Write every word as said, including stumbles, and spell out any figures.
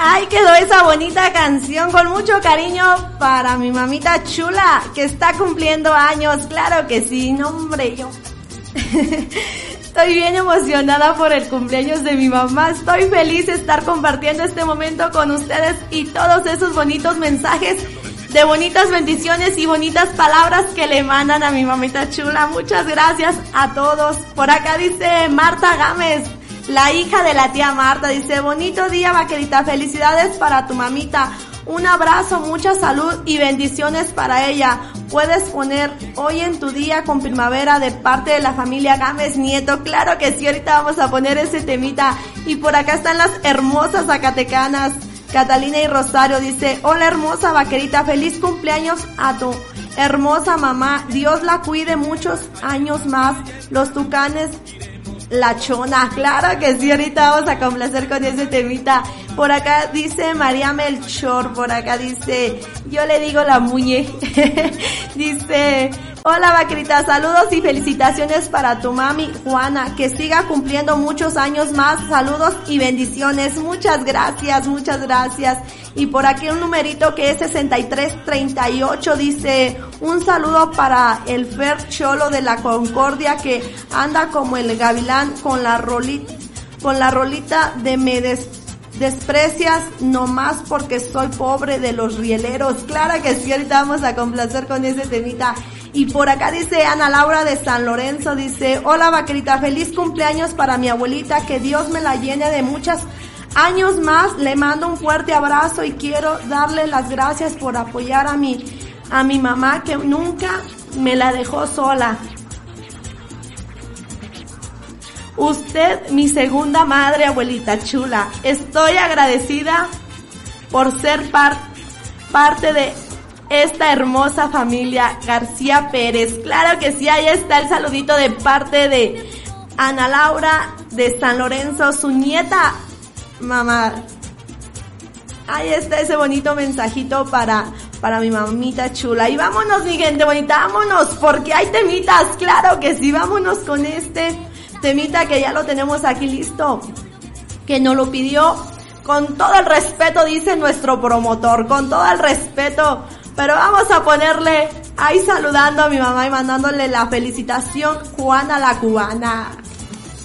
Ahí quedó esa bonita canción con mucho cariño para mi mamita chula que está cumpliendo años. Claro que sí, no hombre, yo estoy bien emocionada por el cumpleaños de mi mamá. Estoy feliz de estar compartiendo este momento con ustedes y todos esos bonitos mensajes de bonitas bendiciones y bonitas palabras que le mandan a mi mamita chula. Muchas gracias a todos. Por acá dice Marta Gámez, la hija de la tía Marta, dice: bonito día, vaquerita, felicidades para tu mamita, un abrazo, mucha salud y bendiciones para ella. Puedes poner hoy en tu día con primavera de parte de la familia Gámez Nieto. Claro que sí, ahorita vamos a poner ese temita. Y por acá están las hermosas zacatecanas, Catalina y Rosario, dice: hola hermosa vaquerita, feliz cumpleaños a tu hermosa mamá, Dios la cuide muchos años más, los tucanes la chona. Claro que sí, ahorita vamos a complacer con ese temita. Por acá dice María Melchor, por acá dice, yo le digo la muñe, dice: hola vaquerita, saludos y felicitaciones para tu mami Juana, que siga cumpliendo muchos años más, saludos y bendiciones. Muchas gracias, muchas gracias. Y por aquí un numerito que es sesenta y tres treinta y ocho, dice: un saludo para el Fer Cholo de la Concordia, que anda como el gavilán con la rolita, con la rolita de me des, desprecias nomás porque soy pobre de los rieleros. Claro que sí, ahorita vamos a complacer con ese temita. Y por acá dice Ana Laura de San Lorenzo, dice: hola vaquerita, feliz cumpleaños para mi abuelita, que Dios me la llene de muchas años más, le mando un fuerte abrazo y quiero darle las gracias por apoyar a mi, a mi mamá, que nunca me la dejó sola. Usted, mi segunda madre, abuelita chula. Estoy agradecida por ser par, parte de esta hermosa familia García Pérez. Claro que sí, ahí está el saludito de parte de Ana Laura de San Lorenzo, su nieta mamá. Ahí está ese bonito mensajito para, para mi mamita chula. Y vámonos, mi gente bonita, vámonos, porque hay temitas. Claro que sí, vámonos con este temita que ya lo tenemos aquí listo, que nos lo pidió con todo el respeto, dice nuestro promotor, con todo el respeto, pero vamos a ponerle ahí saludando a mi mamá y mandándole la felicitación, Juana la Cubana.